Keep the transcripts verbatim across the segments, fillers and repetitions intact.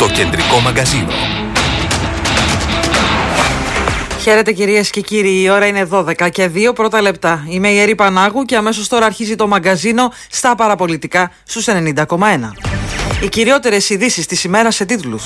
Το κεντρικό μαγκαζίνο. Χαίρετε κυρίες και κύριοι, η ώρα είναι δώδεκα και δύο πρώτα λεπτά. Είμαι η Έρη Πανάγου και αμέσως τώρα αρχίζει το μαγκαζίνο στα παραπολιτικά στους ενενήντα κόμμα ένα. Οι κυριότερες ειδήσεις της ημέρας σε τίτλους.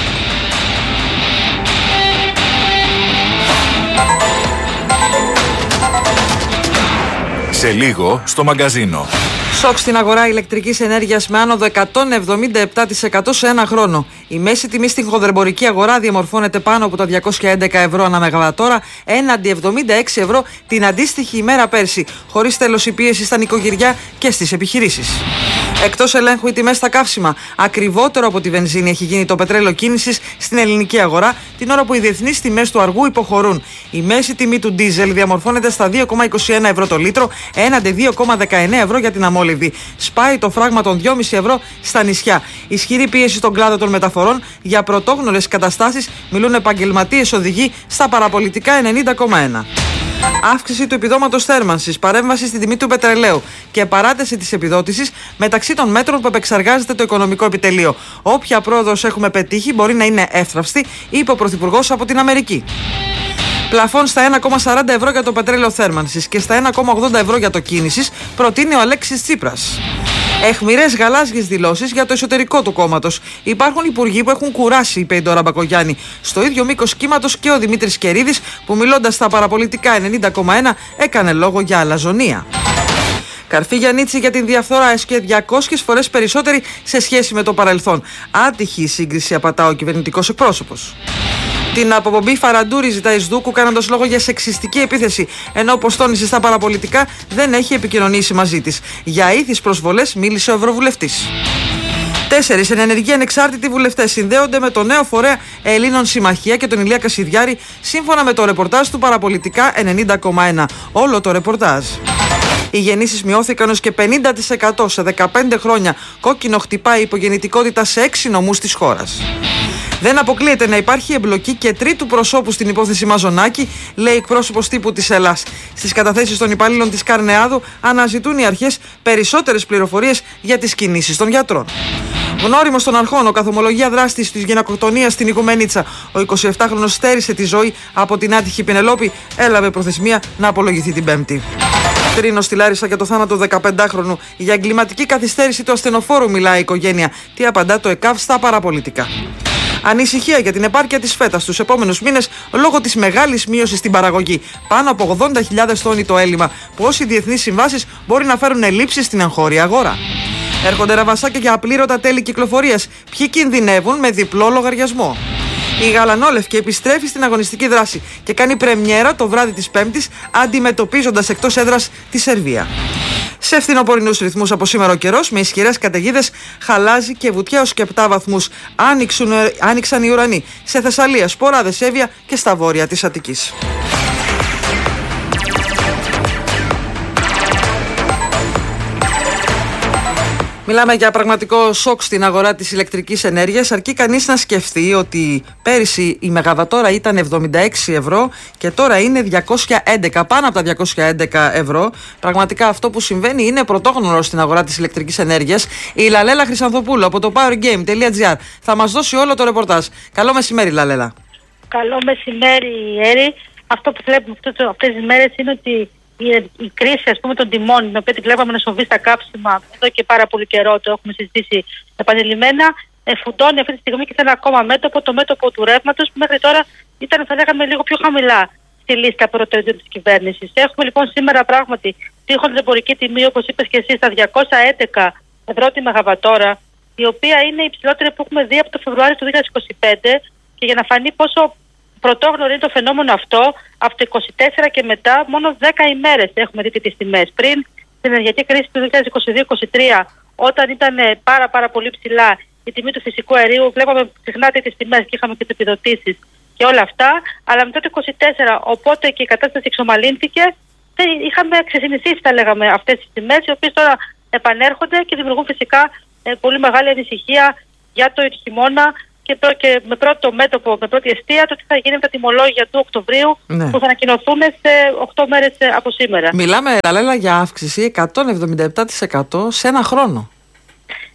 Σε λίγο στο μαγκαζίνο. Σοκ στην αγορά ηλεκτρικής ενέργειας με άνοδο εκατόν εβδομήντα επτά τοις εκατό σε ένα χρόνο. Η μέση τιμή στην χονδρεμπορική αγορά διαμορφώνεται πάνω από τα διακόσια έντεκα ευρώ ανά μεγαβατόρα, έναντι εβδομήντα έξι ευρώ την αντίστοιχη ημέρα πέρσι, χωρίς τέλος η πίεση στα νοικοκυριά και στις επιχειρήσεις. Εκτός ελέγχου οι τιμές στα καύσιμα. Ακριβότερο από τη βενζίνη έχει γίνει το πετρέλαιο κίνησης στην ελληνική αγορά, την ώρα που οι διεθνείς τιμές του αργού υποχωρούν. Η μέση τιμή του ντίζελ διαμορφώνεται στα δύο κόμμα είκοσι ένα ευρώ το λίτρο, έναντι δύο κόμμα δεκαεννέα ευρώ για την αμόλυβδη. Σπάει το φράγμα των δυόμισι ευρώ στα νησιά. Ισχυρή πίεση στον κλάδο των μεταφορών. Για πρωτόγνωρες καταστάσεις μιλούν επαγγελματίες οδηγοί στα παραπολιτικά ενενήντα κόμμα ένα. Αύξηση του επιδόματος θέρμανσης, παρέμβαση στην τιμή του πετρελαίου και παράταση της επιδότησης μεταξύ των μέτρων που επεξεργάζεται το Οικονομικό Επιτελείο. Όποια πρόοδος έχουμε πετύχει μπορεί να είναι εύθραυστη, είπε ο Πρωθυπουργός από την Αμερική. Πλαφόν στα ένα κόμμα σαράντα ευρώ για το πετρέλαιο θέρμανσης και στα ένα κόμμα ογδόντα ευρώ για το κίνησης, προτείνει ο Αλέξης Τσίπρας. Αιχμηρές γαλάζιες δηλώσεις για το εσωτερικό του κόμματος. Υπάρχουν υπουργοί που έχουν κουράσει, είπε η Ντόρα Μπακογιάννη. Στο ίδιο μήκος κύματος και ο Δημήτρης Κερίδης, που μιλώντας στα παραπολιτικά ενενήντα κόμμα ένα έκανε λόγο για αλαζονία. Καρφί Γιαννίτση για την διαφθορά έσκε διακόσιες φορές περισσότερη σε σχέση με το παρελθόν. Άτυχη η σύγκριση, απατά ο κυβερνητικός εκπρόσωπος. Την αποπομπή Φαραντούρη ζητάει Σδούκου κάνοντας λόγο για σεξιστική επίθεση, ενώ όπως τόνισε στα παραπολιτικά δεν έχει επικοινωνήσει μαζί της. Για ήθεις προσβολές μίλησε ο Ευρωβουλευτής. Τέσσερις εν ενεργεία ανεξάρτητοι βουλευτές συνδέονται με το νέο φορέα Ελλήνων Συμμαχία και τον Ηλία Κασιδιάρη, σύμφωνα με το ρεπορτάζ του παραπολιτικά ενενήντα κόμμα ένα. Όλο το ρεπορτάζ. Οι γεννήσεις μειώθηκαν ως και πενήντα τοις εκατό σε δεκαπέντε χρόνια. Κόκκινο χτυπάει η υπογεννητικότητα σε έξι νομούς της χώρας. Δεν αποκλείεται να υπάρχει εμπλοκή και τρίτου προσώπου στην υπόθεση Μαζονάκη, λέει εκπρόσωπος τύπου της Ελλάς. Στις καταθέσεις των υπαλλήλων της Καρνεάδου αναζητούν οι αρχές περισσότερες πληροφορίες για τις κινήσεις των γιατρών. Γνώριμος των αρχών, ο καθομολογία δράστης της γυναικοκτονίας στην Οικουμενίτσα. Ο εικοσιεπτάχρονος στέρισε τη ζωή από την άτυχη Πινελόπη, έλαβε προθεσμία να απολογηθεί την Πέμπτη. Θρήνος στη Λάρισα για το θάνατο δεκαπεντάχρονου. Για εγκληματική καθυστέρηση του ασθενοφόρου μιλάει η οικογένεια. Τι απαντά το ΕΚΑΒ στα παραπολιτικά. Ανησυχία για την επάρκεια της φέτας στους επόμενους μήνες λόγω της μεγάλης μείωσης στην παραγωγή. Πάνω από ογδόντα χιλιάδες τόνοι το έλλειμμα, που όσοι διεθνείς συμβάσεις μπορεί να φέρουν ελλείψεις στην εγχώρια αγορά. Έρχονται ραβασάκια για απλήρωτα τέλη κυκλοφορίας. Ποιοι κινδυνεύουν με διπλό λογαριασμό. Η γαλανόλευκη επιστρέφει στην αγωνιστική δράση και κάνει πρεμιέρα το βράδυ της Πέμπτης, αντιμετωπίζοντας εκτός έδρας τη Σερβία. Σε φθινοπορεινούς ρυθμούς από σήμερα ο καιρός, με ισχυρές καταιγίδες, χαλάζει και βουτιά ως και επτά βαθμούς. Άνοιξουν, άνοιξαν οι ουρανοί σε Θεσσαλία, Σποράδες, Εύβοια και στα βόρεια της Αττικής. Μιλάμε για πραγματικό σοκ στην αγορά της ηλεκτρικής ενέργειας, αρκεί κανείς να σκεφτεί ότι πέρυσι η μεγαβατόρα ήταν εβδομήντα έξι ευρώ και τώρα είναι διακόσια έντεκα, πάνω από τα διακόσια έντεκα ευρώ. Πραγματικά αυτό που συμβαίνει είναι πρωτόγνωρο στην αγορά της ηλεκτρικής ενέργειας. Η Λαλέλα Χρυσανθοπούλου από το powergame τελεία gr θα μας δώσει όλο το ρεπορτάζ. Καλό μεσημέρι, Λαλέλα. Καλό μεσημέρι, Έρη. Αυτό που βλέπουμε αυτές τις μέρες είναι ότι η, η κρίση, ας πούμε, των τιμών, την οποία την βλέπαμε να σοβεί στα κάψιμα εδώ και πάρα πολύ καιρό, το έχουμε συζητήσει επανειλημμένα, φουντώνει αυτή τη στιγμή και σε ένα ακόμα μέτωπο, το μέτωπο του ρεύματος, που μέχρι τώρα ήταν, θα λέγαμε, λίγο πιο χαμηλά στη λίστα προτεραιοτήτων της κυβέρνησης. Έχουμε λοιπόν σήμερα πράγματι τη χονδρεμπορική τιμή, όπως είπες και εσύ, στα διακόσια έντεκα ευρώ τη μεγαβατόρα, η οποία είναι η υψηλότερη που έχουμε δει από το Φεβρουάριο του δύο χιλιάδες είκοσι πέντε, και για να φανεί πόσο πρωτόγνωρο είναι το φαινόμενο αυτό, από το είκοσι τέσσερα και μετά, μόνο δέκα ημέρες έχουμε δει τις τιμές. Πριν την ενεργειακή κρίση του δύο χιλιάδες είκοσι δύο είκοσι τρία, όταν ήταν πάρα, πάρα πολύ ψηλά η τιμή του φυσικού αερίου, βλέπαμε συχνά τις τιμές και είχαμε και τις επιδοτήσεις και όλα αυτά. Αλλά μετά το είκοσι τέσσερα, οπότε και η κατάσταση εξομαλύνθηκε, είχαμε ξεσυνηθίσει, θα λέγαμε, αυτές τις τιμές, οι οποίες τώρα επανέρχονται και δημιουργούν φυσικά ε, πολύ μεγάλη ανησυχία για το χειμώνα. Και, προ, και με πρώτο μέτωπο, με πρώτη αιστεία, το τι θα γίνει με τα τιμολόγια του Οκτωβρίου, ναι, που θα ανακοινωθούν σε οκτώ μέρες από σήμερα. Μιλάμε, Λαλέλα, για αύξηση εκατόν εβδομήντα επτά τοις εκατό σε ένα χρόνο.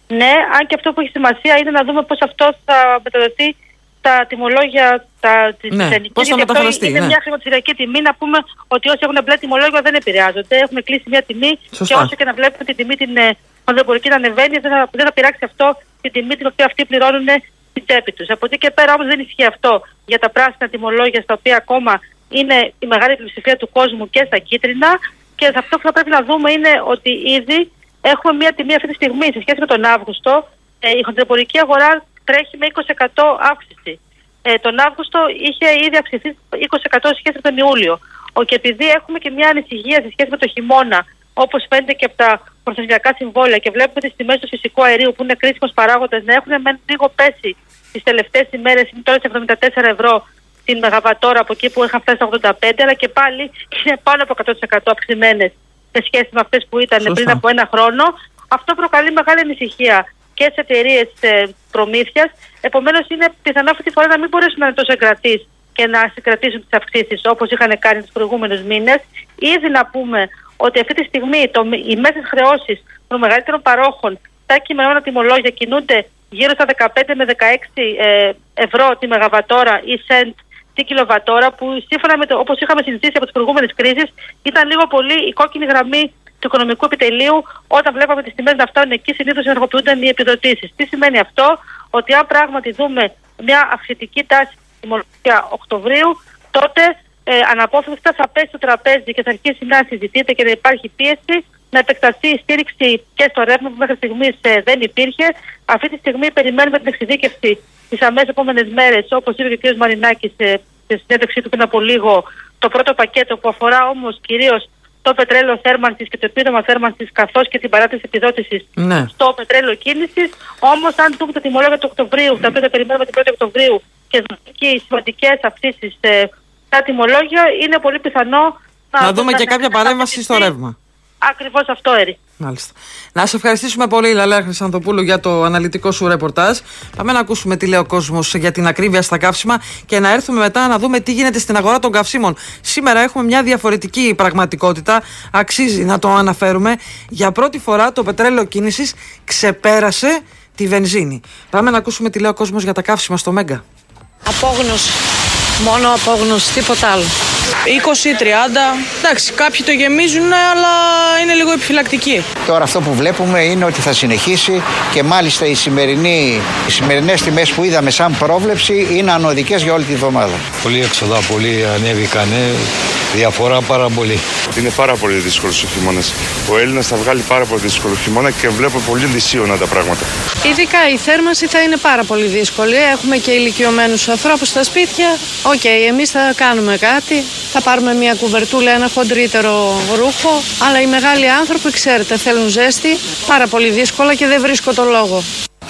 Ναι, αν και αυτό που έχει σημασία είναι να δούμε πώς αυτό θα μεταδοθεί στα τιμολόγια της ναι, ελληνικής. πώς θα μεταφραστεί. Είναι ναι. μια χρηματιστηριακή τιμή. Να πούμε ότι όσοι έχουν μπλε τιμολόγιο δεν επηρεάζονται. Έχουν κλείσει μια τιμή. Σωστά. Και όσο και να βλέπουμε την τιμή την χονδρεμπορική να ανεβαίνει, δεν θα, δεν θα πειράξει αυτό την τιμή την οποία αυτοί πληρώνουν στην τσέπη τους. Από εκεί και πέρα όμως δεν ισχύει αυτό για τα πράσινα τιμολόγια, στα οποία ακόμα είναι η μεγάλη πλειοψηφία του κόσμου και στα κίτρινα. Και αυτό που θα πρέπει να δούμε είναι ότι ήδη έχουμε μια τιμή αυτή τη στιγμή σε σχέση με τον Αύγουστο. Ε, η χονδρεμπορική αγορά τρέχει με είκοσι τοις εκατό αύξηση. Ε, τον Αύγουστο είχε ήδη αυξηθεί είκοσι τοις εκατό σε σχέση με τον Ιούλιο. Ο, και επειδή έχουμε και μια ανησυχία σε σχέση με το χειμώνα, όπως φαίνεται και από τα προθεσμιακά συμβόλαια, και βλέπουμε τις τιμές του φυσικού αερίου, που είναι κρίσιμος παράγοντας, να έχουν μεν λίγο πέσει τις τελευταίες ημέρες, είναι τώρα σε εβδομήντα τέσσερα ευρώ την μεγαβατόρα από εκεί που είχαν φτάσει στα ογδόντα πέντε, αλλά και πάλι είναι πάνω από εκατό τοις εκατό αυξημένες σε σχέση με αυτές που ήταν Σωστά. πριν από ένα χρόνο. Αυτό προκαλεί μεγάλη ανησυχία και σε εταιρείες προμήθειας. Επομένως, είναι πιθανό αυτή τη φορά να μην μπορέσουν να είναι τόσο εγκρατείς και να συγκρατήσουν τις αυξήσεις όπως είχαν κάνει τους προηγούμενους μήνες. Ήδη να πούμε ότι αυτή τη στιγμή το, οι μέσες χρεώσεις των μεγαλύτερων παρόχων στα κειμενόμενα τιμολόγια κινούνται γύρω στα δεκαπέντε με δεκαέξι ε, ευρώ τη μεγαβατόρα ή σεντ τη κιλοβατόρα, που σύμφωνα με το όπως είχαμε συζητήσει από τις προηγούμενες κρίσεις, ήταν λίγο πολύ η κόκκινη γραμμή του οικονομικού επιτελείου. Όταν βλέπαμε τις τιμές να φτάνουν εκεί, συνήθως ενεργοποιούνταν οι επιδοτήσεις. Τι σημαίνει αυτό? Ότι αν πράγματι δούμε μια αυξητική τάση τιμολογία Οκτωβρίου, τότε ε, αναπόφευκτα θα πέσει στο τραπέζι και θα αρχίσει να συζητείται και να υπάρχει πίεση να επεκταθεί η στήριξη και στο ρεύμα που μέχρι στιγμής ε, δεν υπήρχε. Αυτή τη στιγμή περιμένουμε την εξειδίκευση τις αμέσως επόμενες μέρες, όπως είπε και ο κ. Μαρινάκης ε, στη συνέντευξή του πριν από λίγο, το πρώτο πακέτο που αφορά όμως κυρίως το πετρέλαιο θέρμανσης και το επίδομα θέρμανσης, καθώς και την παράτηση επιδότησης ναι. στο πετρέλαιο κίνησης. Όμως, αν δούμε τα τιμολόγια του Οκτωβρίου, τα οποία τα περιμένουμε την πρώτη Οκτωβρίου, και οι σημαντικές αυξήσεις ε, στα τιμολόγια, είναι πολύ πιθανό να, να δούμε και κάποια παρέμβαση στο ρεύμα. Ακριβώς αυτό, Έρη. Μάλιστα. Να σε ευχαριστήσουμε πολύ, Λαλέα Χρυσανθοπούλου, για το αναλυτικό σου ρεπορτάζ. Πάμε να ακούσουμε τι λέει ο κόσμος για την ακρίβεια στα καύσιμα και να έρθουμε μετά να δούμε τι γίνεται στην αγορά των καυσίμων. Σήμερα έχουμε μια διαφορετική πραγματικότητα. Αξίζει να το αναφέρουμε. Για πρώτη φορά το πετρέλαιο κίνησης ξεπέρασε τη βενζίνη. Πάμε να ακούσουμε τι λέει ο κόσμος για τα καύσιμα στο Μέγκα. Απόγνωση. Μόνο απόγνωση, τίποτα άλλο. είκοσι τριάντα, εντάξει, κάποιοι το γεμίζουν, αλλά είναι λίγο επιφυλακτικοί. Τώρα αυτό που βλέπουμε είναι ότι θα συνεχίσει και μάλιστα οι, σημερινοί, οι σημερινές τιμές που είδαμε σαν πρόβλεψη είναι ανωδικές για όλη τη βδομάδα. Πολύ έξοδα, πολύ ανέβηκανε, διαφορά πάρα πολύ. Είναι πάρα πολύ δύσκολος ο χειμώνας. Ο Έλληνας θα βγάλει πάρα πολύ δύσκολο χειμώνα και βλέπω πολύ δυσίωνα τα πράγματα. Ειδικά η θέρμανση θα είναι πάρα πολύ δύσκολη. Έχουμε και ηλικιωμένους ανθρώπους στα σπίτια. Οκ, okay, εμείς θα κάνουμε κάτι. Θα πάρουμε μια κουβερτούλα, ένα χοντρύτερο ρούχο. Αλλά οι μεγάλοι άνθρωποι, ξέρετε, θέλουν ζέστη. Πάρα πολύ δύσκολα και δεν βρίσκω το λόγο.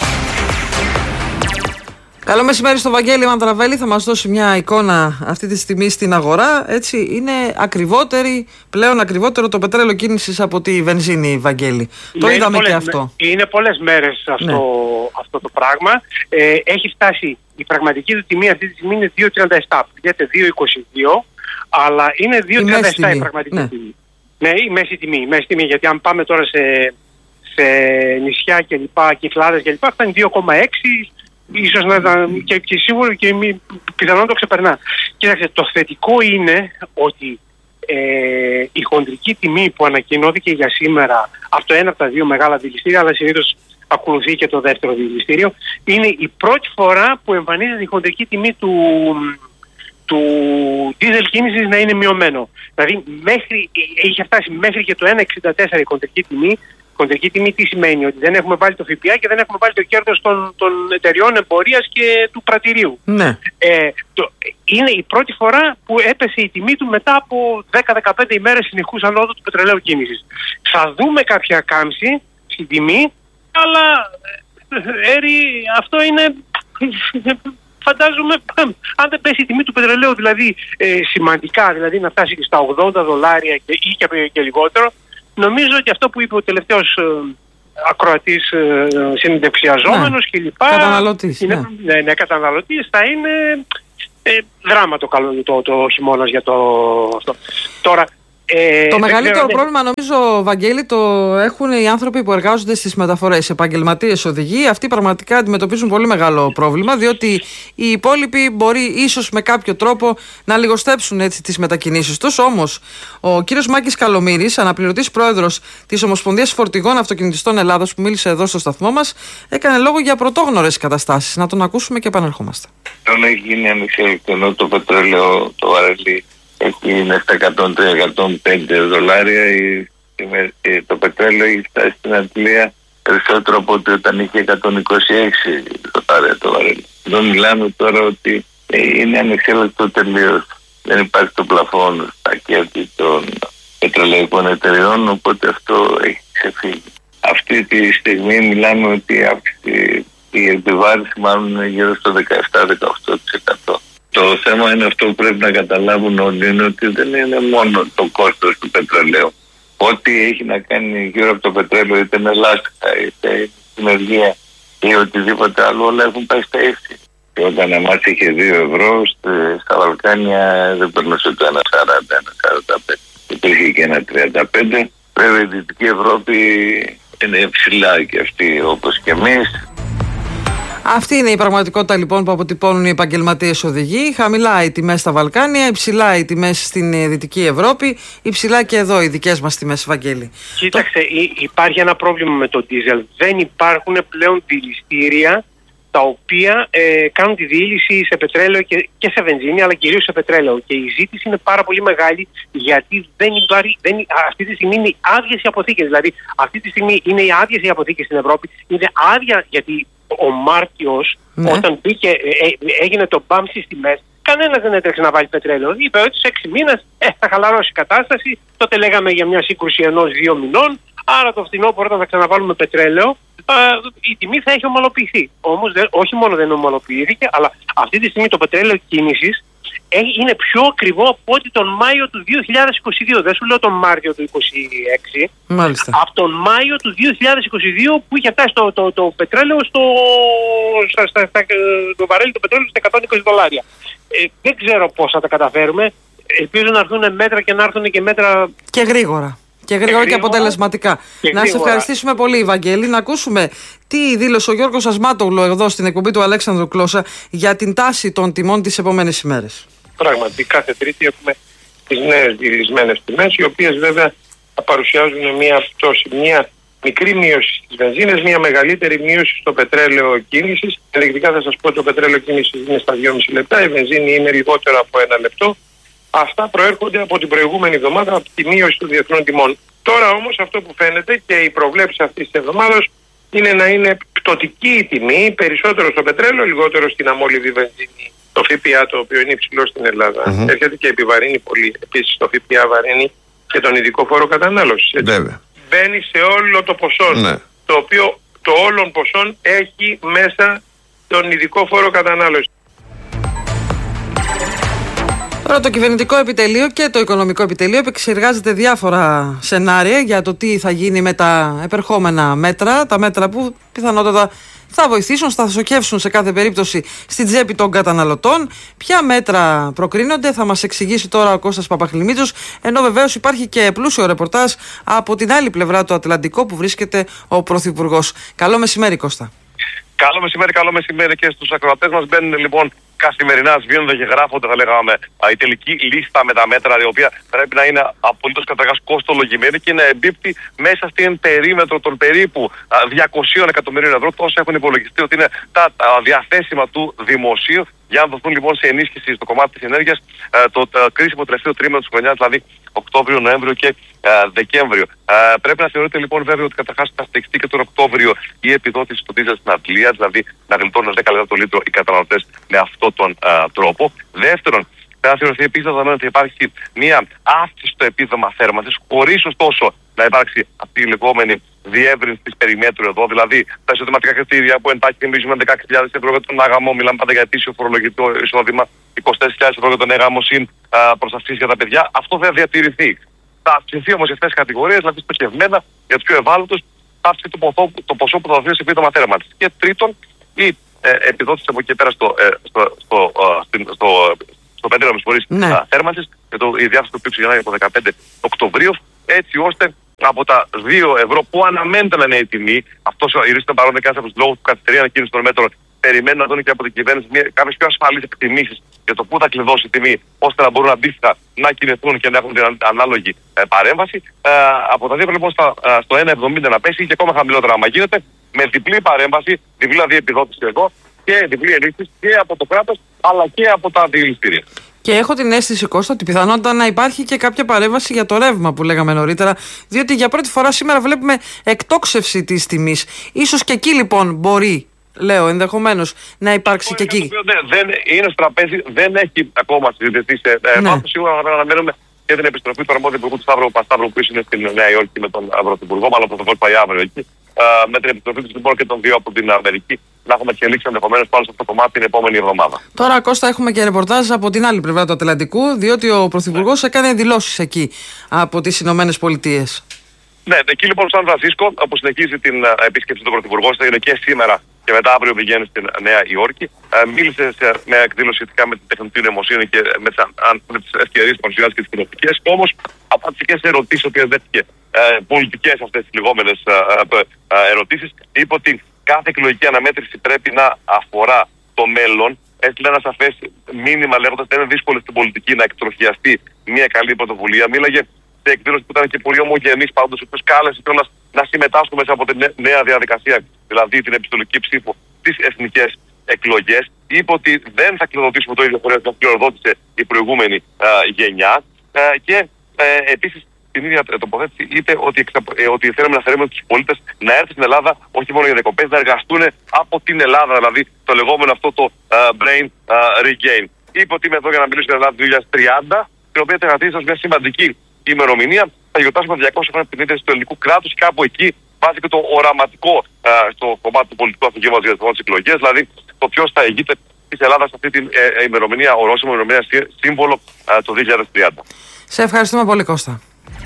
Καλό μεσημέρι στο Βαγγέλη Μαντραβέλη. Θα μας δώσει μια εικόνα αυτή τη στιγμή στην αγορά. Έτσι, είναι ακριβότερη, πλέον ακριβότερο το πετρέλαιο κίνησης από τη βενζίνη, Βαγγέλη. Ναι, το είδαμε πολλές, και αυτό. Είναι πολλές μέρες αυτό, ναι. αυτό το πράγμα. Ε, έχει φτάσει, η πραγματική του τιμή αυτή τη στιγμή είναι δύο τριάντα επτά. Πηγαίνετε δύο είκοσι δύο, αλλά είναι δύο τριάντα επτά η, η πραγματική ναι. τιμή. Ναι, η μέση τιμή, η μέση τιμή. Γιατί αν πάμε τώρα σε, σε νησιά και λοιπά, κυκλάδες και λοιπά, φτάνει δύο κόμμα έξι. Ίσως να ήταν και, και σίγουρο και μη, πιθανόν το ξεπερνά. Κοίταξε, το θετικό είναι ότι ε, η χοντρική τιμή που ανακοινώθηκε για σήμερα από το ένα από τα δύο μεγάλα δηληστήρια, αλλά συνήθως ακολουθεί και το δεύτερο δηληστήριο, είναι η πρώτη φορά που εμφανίζεται η χοντρική τιμή του, του δίζελ κίνησης να είναι μειωμένο. Δηλαδή μέχρι, είχε φτάσει μέχρι και το ένα εξήντα τέσσερα η χοντρική τιμή. Κοντρική τιμή τι σημαίνει? Ότι δεν έχουμε βάλει το ΦΠΑ και δεν έχουμε βάλει το κέρδος των, των εταιριών εμπορίας και του πρατηρίου. Ναι. Ε, το, είναι η πρώτη φορά που έπεσε η τιμή του μετά από δέκα με δεκαπέντε ημέρες συνεχούς ανόδου του πετρελαίου κίνησης. Θα δούμε κάποια κάμψη στην τιμή, αλλά Έρη, αυτό είναι... Φαντάζομαι, αν δεν πέσει η τιμή του πετρελαίου δηλαδή ε, σημαντικά, δηλαδή να φτάσει στα ογδόντα δολάρια και, ή και, και λιγότερο, νομίζω ότι αυτό που είπε ο τελευταίος ε, ακροατής ε, συνεντευξιαζόμενος ναι. κλπ. Καταναλωτής. Είναι, ναι. Ναι, ναι, καταναλωτής θα είναι ε, δράμα το, καλό, το, το χειμώνας για το αυτό. Τώρα, Ε, το μεγαλύτερο ξέρω, πρόβλημα, νομίζω, Βαγγέλη, το έχουν οι άνθρωποι που εργάζονται στις μεταφορές, επαγγελματίες οδηγοί. Αυτοί πραγματικά αντιμετωπίζουν πολύ μεγάλο πρόβλημα, διότι οι υπόλοιποι μπορεί ίσως με κάποιο τρόπο να λιγοστέψουν έτσι τις μετακινήσεις τους. Όμως, ο κύριος Μάκης Καλομήρης, αναπληρωτής πρόεδρος της Ομοσπονδίας Φορτηγών Αυτοκινητιστών Ελλάδος, που μίλησε εδώ στο σταθμό μας, έκανε λόγο για πρωτόγνωρες καταστάσεις. Να τον ακούσουμε και επανερχόμαστε. Όταν έχει γίνει ανεξέλεγκτο, ενώ το πετρέλαιο, το βαρέλι, έχει είναι στα εκατόν τρία με εκατόν πέντε δολάρια, η, η, το πετρέλαιο έχει φτάσει στην Αγγλία περισσότερο από ότι όταν είχε εκατόν είκοσι έξι δολάρια το βαρέλι. Εδώ μιλάμε τώρα ότι είναι ανεξέλεγκτο τελείως. Δεν υπάρχει το πλαφόν στα κέρδη των πετρελαϊκών εταιρεών, οπότε αυτό έχει ξεφύγει. Αυτή τη στιγμή μιλάμε ότι αύξηση, η επιβάρηση μάλλον είναι γύρω στο δεκαεπτά με δεκαοκτώ τοις εκατό. Το θέμα είναι αυτό που πρέπει να καταλάβουν όλοι, είναι ότι δεν είναι μόνο το κόστος του πετρελαίου. Ό,τι έχει να κάνει γύρω από το πετρέλαιο, είτε είναι λάστιχα, είτε ενεργεία ή οτιδήποτε άλλο, όλα έχουν πάει στα ύψη. Και όταν εμάς είχε δύο ευρώ, στα Βαλκάνια δεν περνούσε το ένα σαράντα, ένα σαράντα πέντε. Υπήρχε και ένα τριάντα πέντε. Βέβαια η Δυτική Ευρώπη είναι ψηλά και αυτή όπως και εμείς. Αυτή είναι η πραγματικότητα λοιπόν που αποτυπώνουν οι επαγγελματίες οδηγοί. Χαμηλά οι τιμές στα Βαλκάνια, υψηλά οι τιμές στην Δυτική Ευρώπη, υψηλά και εδώ οι δικές μας τιμές, Βαγγέλη. Κοίταξε, το... υπάρχει ένα πρόβλημα με το ντίζελ. Δεν υπάρχουν πλέον δηληστήρια τα οποία ε, κάνουν τη διήλυση σε πετρέλαιο και, και σε βενζίνη, αλλά κυρίως σε πετρέλαιο. Και η ζήτηση είναι πάρα πολύ μεγάλη, γιατί δεν υπάρχει, δεν, αυτή τη στιγμή είναι άδειες οι αποθήκες. Δηλαδή, αυτή τη στιγμή είναι οι άδειες οι αποθήκες στην Ευρώπη. Είναι άδεια γιατί ο Μάρτιος, ναι. όταν μπήκε, ε, έγινε το μπαμ στις τιμές, κανένας δεν έτρεξε να βάλει πετρέλαιο. Είπε ότι σε έξι μήνες ε, θα χαλαρώσει η κατάσταση. Τότε λέγαμε για μια σύγκρουση ενός δύο μηνών. Άρα το φθινόπωρο, όταν θα ξαναβάλουμε πετρέλαιο, ε, η τιμή θα έχει ομαλοποιηθεί. Όμως δεν, όχι μόνο δεν ομαλοποιήθηκε, αλλά αυτή τη στιγμή το πετρέλαιο κίνησης είναι πιο ακριβό από ό,τι τον Μάιο του δύο χιλιάδες είκοσι δύο. Δεν σου λέω τον Μάρτιο του είκοσι έξι. Μάλιστα. Από τον Μάιο του δύο χιλιάδες είκοσι δύο που είχε φτάσει το, το, το πετρέλαιο στο, στα, στα, στα, το βαρέλι του πετρέλαιου στα εκατόν είκοσι δολάρια. Ε, δεν ξέρω πώς θα τα καταφέρουμε. Ελπίζω να έρθουν μέτρα και να έρθουν και μέτρα... Και γρήγορα. Και γρήγορα και, και αποτελεσματικά. Και να σε ευχαριστήσουμε πολύ, Βαγγέλη. Να ακούσουμε τι δήλωσε ο Γιώργος Ασμάτογλου εδώ στην εκπομπή του Αλέξανδρου Κλώσσα για την τάση των τιμών τις επόμενες ημέρες. Πράγματι, κάθε Τρίτη έχουμε τις νέες διελυσμένες τιμές, οι οποίες βέβαια θα παρουσιάζουν μια πτώση, μια μικρή μείωση στις βενζίνες, μια μεγαλύτερη μείωση στο πετρέλαιο κίνησης. Ενδεικτικά θα σας πω ότι το πετρέλαιο κίνησης είναι στα δυόμισι λεπτά, η βενζίνη είναι λιγότερο από ένα λεπτό. Αυτά προέρχονται από την προηγούμενη εβδομάδα, από τη μείωση των διεθνών τιμών. Τώρα όμως αυτό που φαίνεται και η προβλέψη αυτής της εβδομάδας είναι να είναι πτωτική η τιμή, περισσότερο στο πετρέλαιο, λιγότερο στην αμόλυβη βενζίνη. Το ΦΠΑ, το οποίο είναι υψηλό στην Ελλάδα, mm-hmm. έρχεται και επιβαρύνει πολύ. Επίσης το ΦΠΑ βαρύνει και τον ειδικό φόρο κατανάλωσης. Μπαίνει σε όλο το ποσό, ναι. το οποίο το όλων ποσών έχει μέσα τον ειδικό φόρο κατανάλωσης. Τώρα το κυβερνητικό επιτελείο και το οικονομικό επιτελείο επεξεργάζεται διάφορα σενάρια για το τι θα γίνει με τα επερχόμενα μέτρα, τα μέτρα που πιθανότατα θα βοηθήσουν, θα στοχεύσουν σε κάθε περίπτωση στην τσέπη των καταναλωτών. Ποια μέτρα προκρίνονται θα μας εξηγήσει τώρα ο Κώστας Παπαχλημίτσος, ενώ βεβαίως υπάρχει και πλούσιο ρεπορτάζ από την άλλη πλευρά του Ατλαντικού που βρίσκεται ο Πρωθυπουργός. Καλό μεσημέρι, Κώστα. Καλό μεσημέρι, καλό μεσημέρι και στους ακροατές μας. Μπαίνουν λοιπόν καθημερινά, σβήνονται και γράφονται, θα λέγαμε, η τελική λίστα με τα μέτρα, η οποία πρέπει να είναι απολύτως καταρχάς κόστολογημένη και να εμπίπτει μέσα στην περίμετρο των περίπου διακοσίων εκατομμυρίων ευρώ, τόσο έχουν υπολογιστεί ότι είναι τα διαθέσιμα του δημοσίου, για να δοθούν λοιπόν σε ενίσχυση στο κομμάτι της ενέργειας το, το κρίσιμο τελευταίο τρίμηνο της χρονιάς, δηλαδή Οκτώβριο, Νοέμβριο και ε, Δεκέμβριο. Ε, πρέπει να θεωρείται λοιπόν βέβαια ότι καταρχάς θα στηριχτεί και τον Οκτώβριο η επιδότηση του δίζελ στην Αγγλία, δηλαδή να γλιτώνουν δέκα λεπτά το λίτρο οι καταναλωτές με αυτόν τον ε, τρόπο. Δεύτερον, θα θεωρηθεί επίσης δεδομένο ότι υπάρχει μια αύξηση στο επίδομα θέρμανσης, χωρίς ωστόσο να υπάρξει αυτή η λεγόμενη διεύρυνση της περιμέτρου εδώ. Δηλαδή, τα εισοδηματικά κριτήρια που εντάχει θυμίζουμε δεκαέξι χιλιάδες ευρώ για τον άγαμο, μιλάμε πάντα για ετήσιο φορολογικό εισόδημα, είκοσι τέσσερις χιλιάδες ευρώ για τον έγαμο συν προστασίες για τα παιδιά. Αυτό θα διατηρηθεί. Θα αυξηθεί όμως για αυτές τις κατηγορίες, δηλαδή στοχευμένα για τους πιο ευάλωτους, θα αυξηθεί το, το ποσό που θα δοθεί σε επίδομα θέρμανσης. Και τρίτον, η ε, επιδότηση από εκεί πέρα στο, ε, στο, στο, στο, στο, στο στο πετρέλαιο με συγχωρείς, ναι. θέρμανσης, και το, η διάθεση του οποίου ξεκινάει από δεκαπέντε Οκτωβρίου, έτσι ώστε από τα δύο ευρώ που αναμένεται να είναι η τιμή, αυτός ο Ηρής ήταν παρόν ένας από τους λόγους που καθυστερεί η ανακοίνωση των μέτρων, περιμένουν να δουν και από την κυβέρνηση κάποιες πιο ασφαλείς εκτιμήσεις για το πού θα κλειδώσει η τιμή, ώστε να μπορούν αντίστοιχα να κινηθούν και να έχουν την ανάλογη ε, παρέμβαση. Ε, από τα δύο λοιπόν στα, ε, στο ένα εβδομήντα να πέσει και ακόμα χαμηλότερα άμα γίνεται, με διπλή παρέμβαση, διπλή δηλαδή επιδότηση εδώ και διπλή ενίσχυση και από το κράτος αλλά και από τα αντιληστήρια. Και έχω την αίσθηση, Κώστα, ότι πιθανότατα να υπάρχει και κάποια παρέμβαση για το ρεύμα που λέγαμε νωρίτερα, διότι για πρώτη φορά σήμερα βλέπουμε εκτόξευση της τιμής. Ίσως και εκεί λοιπόν μπορεί, λέω ενδεχομένως, να υπάρξει και εκεί. Δεν, δεν είναι στο τραπέζι, δεν έχει ακόμα συζητηθεί σε βάθος. Ναι. Σίγουρα να αναμένουμε και την επιστροφή του αρμόδιου υπουργού του Σταύρου Πασταύρου, που είναι στην Νέα Υόρκη με τον Πρωθυπουργό, μάλλον ο Πρωθυπουργός πάει αύριο εκεί. Uh, με την επιστροφή του λοιπόν και των δύο από την Αμερική, να έχουμε εξελίξει ενδεχομένως πάνω σε αυτό το κομμάτι την επόμενη εβδομάδα. Τώρα, Κώστα, έχουμε και ρεπορτάζ από την άλλη πλευρά του Ατλαντικού, διότι ο Πρωθυπουργός ναι. έκανε δηλώσεις εκεί από τις Ηνωμένες Πολιτείες. Ναι, εκεί λοιπόν στο Σαν Φρανσίσκο, όπου συνεχίζει την uh, επίσκεψη του Πρωθυπουργού, θα είναι και σήμερα και μετά αύριο πηγαίνει στην Νέα Υόρκη. Uh, μίλησε σε μια εκδήλωση σχετικά με την τεχνητή νοημοσύνη και με τις ευκαιρίες που παρουσιάζει και τις κοινωνικές. Όμως, απάντησε και σε ερωτήσεις, οι οποίες δέχτηκε ε, πολιτικές αυτές τις λεγόμενες ε, ε, ερωτήσεις. Είπε ότι κάθε εκλογική αναμέτρηση πρέπει να αφορά το μέλλον. Έστειλε ένα σαφές μήνυμα λέγοντας ότι είναι δύσκολο στην πολιτική να εκτροχιαστεί μια καλή πρωτοβουλία. Μίλαγε σε εκδήλωση που ήταν και πολύ ομογενής πάντως, ο οποίος κάλεσε κιόλας να συμμετάσχουν μέσα από τη νέα διαδικασία, δηλαδή την επιστολική ψήφο στις εθνικές εκλογές. Είπε ότι δεν θα κληροδοτήσουμε το ίδιο φορέα που κληροδότησε η προηγούμενη ε, γενιά ε, και ε, επίσης την ίδια τοποθέτηση είπε ότι, ε, ότι θέλουμε να φέρουμε τους πολίτες να έρθουν στην Ελλάδα όχι μόνο για διακοπές, να εργαστούν από την Ελλάδα, δηλαδή το λεγόμενο αυτό το uh, brain uh, regain. Είπε ότι είμαι εδώ για να μιλήσω για την Ελλάδα το δύο χιλιάδες τριάντα, την οποία τερματίζει ως μια σημαντική ημερομηνία. Θα γιορτάσουμε διακόσια χρόνια την ίδρυση του ελληνικού κράτους και κάπου εκεί βάζει και το οραματικό uh, στο κομμάτι του πολιτικού αφηγήματος για τις εκλογές, δηλαδή το ποιος θα ηγείται της Ελλάδας αυτή την ε, ημερομηνία, ορόσημο ημερομηνία σύμβολο uh, το δύο χιλιάδες τριάντα. Σε ευχαριστούμε πολύ, Κώστα.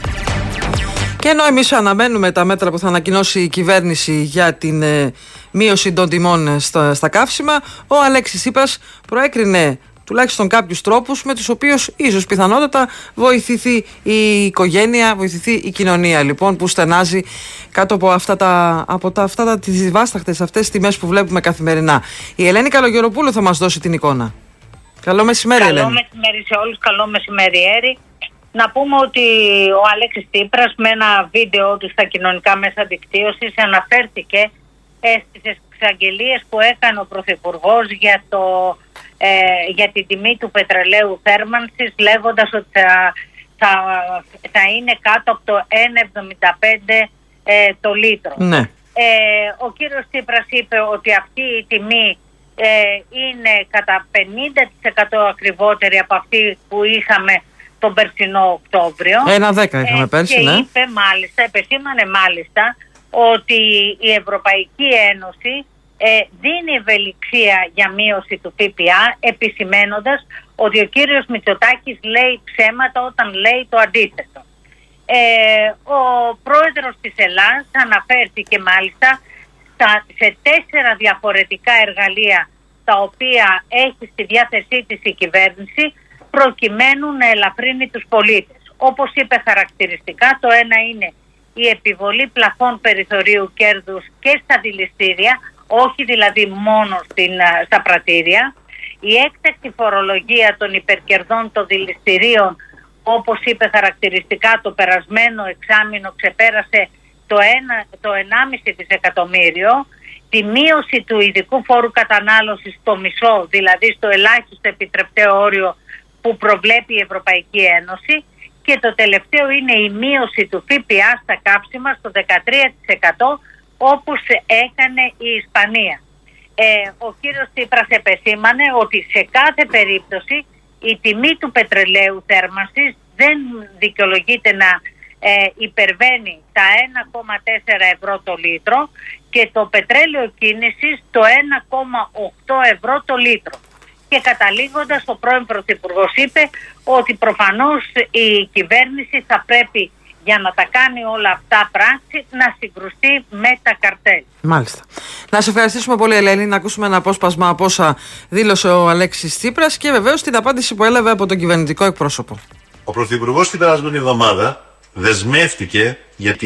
Και ενώ εμείς αναμένουμε τα μέτρα που θα ανακοινώσει η κυβέρνηση για την ε, μείωση των τιμών στα, στα καύσιμα, ο Αλέξης Τσίπρας προέκρινε τουλάχιστον κάποιους τρόπους με τους οποίους ίσως πιθανότατα βοηθηθεί η οικογένεια, βοηθηθεί η κοινωνία λοιπόν που στενάζει κάτω από αυτά τα, από τα, αυτά τα τις βάσταχτες αυτές τιμές που βλέπουμε καθημερινά. Η Ελένη Καλογεροπούλου θα μας δώσει την εικόνα. Καλό μεσημέρι, Ελένη. Καλό μεσημέρι σε όλους, καλό μεσημέρι, Έρη. Να πούμε ότι ο Αλέξης Τσίπρας με ένα βίντεο του στα κοινωνικά μέσα δικτύωσης αναφέρθηκε ε, στις εξαγγελίες που έκανε ο Πρωθυπουργός για, το, ε, για την τιμή του πετρελαίου θέρμανσης, λέγοντας ότι θα, θα, θα είναι κάτω από το ένα εβδομήντα πέντε ε, το λίτρο. Ναι. Ε, ο κύριος Τσίπρας είπε ότι αυτή η τιμή ε, είναι κατά πενήντα τοις εκατό ακριβότερη από αυτή που είχαμε τον περσινό Οκτώβριο. Ένα δέκα είχαμε ε, πέρσι, και ναι. είπε μάλιστα, επεσήμανε μάλιστα ότι η Ευρωπαϊκή Ένωση ε, δίνει ευελιξία για μείωση του ΦΠΑ, επισημένοντας ότι ο κύριος Μητσοτάκης λέει ψέματα όταν λέει το αντίθετο. Ε, ο πρόεδρος της Ελλάδας αναφέρθηκε μάλιστα στα, σε τέσσερα διαφορετικά εργαλεία τα οποία έχει στη διάθεσή της η κυβέρνηση προκειμένου να ελαφρύνει τους πολίτες. Όπως είπε χαρακτηριστικά, το ένα είναι η επιβολή πλαφών περιθωρίου κέρδους και στα δηληστήρια, όχι δηλαδή μόνο στην, στα πρατήρια, η έκτακτη φορολογία των υπερκερδών των δηληστηρίων, όπως είπε χαρακτηριστικά το περασμένο εξάμηνο ξεπέρασε το, ένα, το ενάμιση δισεκατομμύριο, τη μείωση του ειδικού φόρου κατανάλωσης στο μισό, δηλαδή στο ελάχιστο επιτρεπταίο όριο που προβλέπει η Ευρωπαϊκή Ένωση, και το τελευταίο είναι η μείωση του ΦΠΑ στα καύσιμα στο δεκατρία τοις εκατό όπως έκανε η Ισπανία. Ε, ο κύριος Τσίπρας επεσήμανε ότι σε κάθε περίπτωση η τιμή του πετρελαίου θέρμανσης δεν δικαιολογείται να ε, υπερβαίνει τα ένα κόμμα τέσσερα ευρώ το λίτρο και το πετρέλαιο κίνησης το ένα κόμμα οκτώ ευρώ το λίτρο. Και καταλήγοντας, ο πρώην Πρωθυπουργός είπε ότι προφανώς η κυβέρνηση θα πρέπει για να τα κάνει όλα αυτά πράξη, να συγκρουστεί με τα καρτέλ. Μάλιστα. Να σε ευχαριστήσουμε πολύ, Ελένη, να ακούσουμε ένα απόσπασμα από όσα δήλωσε ο Αλέξης Τσίπρας και βεβαίως την απάντηση που έλαβε από τον κυβερνητικό εκπρόσωπο. Ο Πρωθυπουργός την περασμένη εβδομάδα δεσμεύτηκε, γιατί